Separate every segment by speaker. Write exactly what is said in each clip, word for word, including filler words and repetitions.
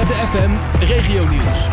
Speaker 1: Z F M Regio-nieuws.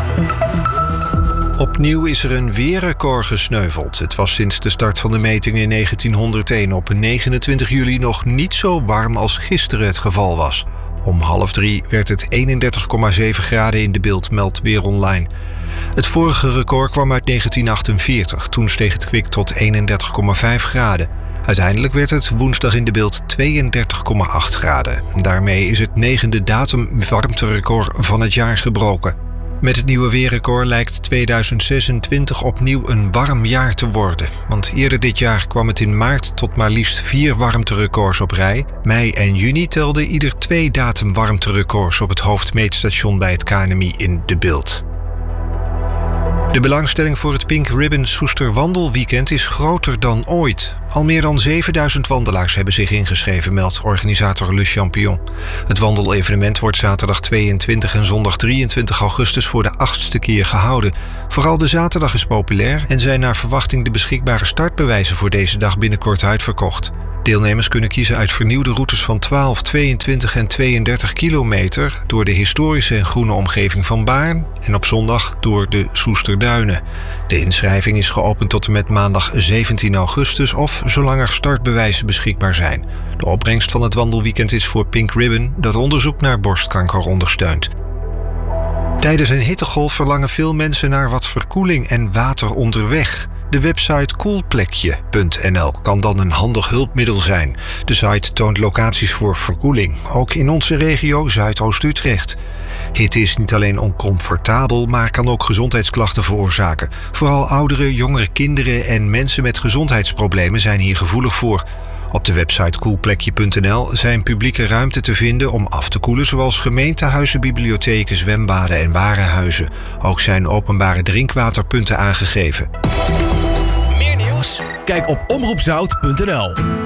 Speaker 2: Opnieuw is er een weerrecord gesneuveld. Het was sinds de start van de metingen in negentienhonderdéén op negenentwintig juli nog niet zo warm als gisteren het geval was. Om half drie werd het eenendertig komma zeven graden in de Bilt, meldt Weer Online. Het vorige record kwam uit negentien achtenveertig. Toen steeg het kwik tot eenendertig komma vijf graden. Uiteindelijk werd het woensdag in de Bilt tweeëndertig komma acht graden. Daarmee is het negende datumwarmterecord van het jaar gebroken. Met het nieuwe weerrecord lijkt tweeduizend zesentwintig opnieuw een warm jaar te worden. Want eerder dit jaar kwam het in maart tot maar liefst vier warmterecords op rij. Mei en juni telden ieder twee datumwarmterecords op het hoofdmeetstation bij het K N M I in de Bilt. De belangstelling voor het Pink Ribbon Soester Wandelweekend is groter dan ooit. Al meer dan zevenduizend wandelaars hebben zich ingeschreven, meldt organisator Le Champion. Het wandelevenement wordt zaterdag tweeëntwintig en zondag drieëntwintig augustus voor de achtste keer gehouden. Vooral de zaterdag is populair en zijn naar verwachting de beschikbare startbewijzen voor deze dag binnenkort uitverkocht. Deelnemers kunnen kiezen uit vernieuwde routes van twaalf, tweeëntwintig en tweeëndertig kilometer... door de historische en groene omgeving van Baarn en op zondag door de Soesterduinen. De inschrijving is geopend tot en met maandag zeventien augustus... of zolang er startbewijzen beschikbaar zijn. De opbrengst van het wandelweekend is voor Pink Ribbon... dat onderzoek naar borstkanker ondersteunt. Tijdens een hittegolf verlangen veel mensen naar wat verkoeling en water onderweg. De website koelplekje punt n l kan dan een handig hulpmiddel zijn. De site toont locaties voor verkoeling, ook in onze regio Zuidoost-Utrecht. Hitte is niet alleen oncomfortabel, maar kan ook gezondheidsklachten veroorzaken. Vooral ouderen, jongere kinderen en mensen met gezondheidsproblemen zijn hier gevoelig voor. Op de website koelplekje punt n l zijn publieke ruimten te vinden om af te koelen, zoals gemeentehuizen, bibliotheken, zwembaden en warenhuizen. Ook zijn openbare drinkwaterpunten aangegeven.
Speaker 1: Meer nieuws? Kijk op omroep zout punt n l.